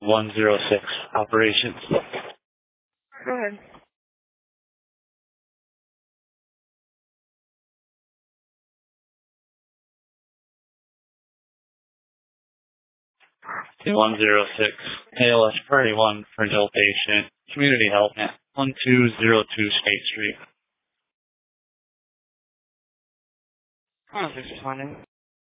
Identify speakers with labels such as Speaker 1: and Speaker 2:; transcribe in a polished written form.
Speaker 1: 106 operations.
Speaker 2: Go ahead.
Speaker 1: T106, ALS Priority 1 for adult patient, community health at 1202 State Street.
Speaker 2: Oh, thanks for responding.